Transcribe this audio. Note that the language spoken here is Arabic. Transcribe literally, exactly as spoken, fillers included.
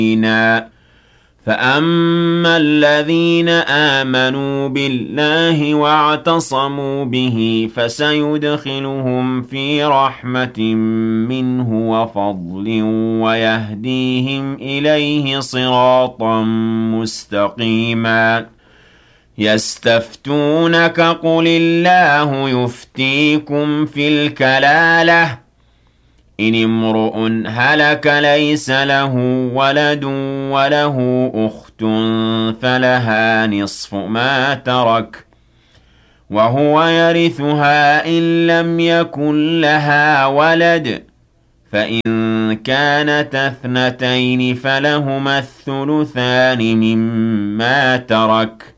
فأما الذين آمنوا بالله واعتصموا به فسيدخلهم في رحمة منه وفضل ويهديهم إليه صراطا مستقيما يستفتونك قل الله يفتيكم في الكلالة إن امرؤ هلك ليس له ولد وله أخت فلها نصف ما ترك وهو يرثها إن لم يكن لها ولد فإن كانتا اثنتين فلهما الثلثان مما ترك